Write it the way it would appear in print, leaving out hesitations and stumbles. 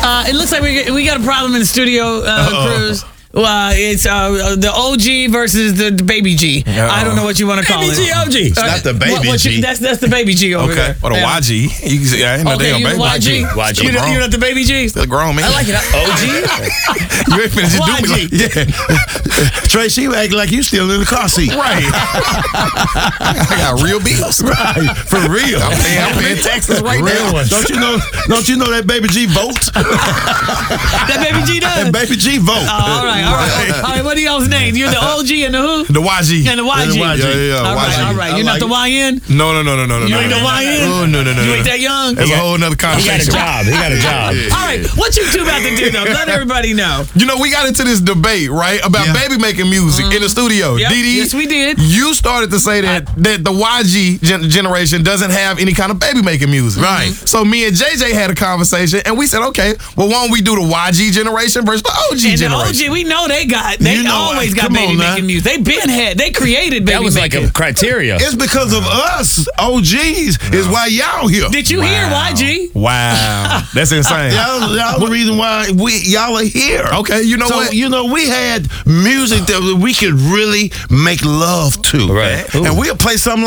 It looks like we got a problem in the studio, Cruz. It's the OG versus the baby G. I don't know what you want to call it. Baby G, OG. It's not the baby G. That's the baby G over there. Or the YG. You can say, I ain't no damn you baby. YG. You're not the baby G? Still grown, man. I like it. OG? You ain't finna just do me like Trey, she act like you still in the car seat. Right. I got real bills. Right. For real. I'm paying taxes right now. Don't you know that baby G votes? That baby G does? That baby G vote. All right. What are y'all's names? You're the OG and the who? The YG. And the YG. Yeah. All YG. right. You're not the YN? No. You ain't the YN? Oh, no. You ain't that young? That's a whole nother conversation. He got a job. All right. What you two about to do, though? Let everybody know. You know, we got into this debate, right, about baby making music in the studio. Yep. Didi, Yes, we did. You started to say that the YG generation doesn't have any kind of baby making music. Right. So me and JJ had a conversation, and we said, okay, well, why don't we do the YG generation versus the OG generation? And the OG, we know they always got come baby on now. making music. They created baby That was like making. a criteria. It's because of us, OGs, is why y'all here. Did you hear YG? Wow. That's insane. Y'all the reason why y'all are here. Okay, you know So, what? we had music that we could really make love to. Right. And we'll play something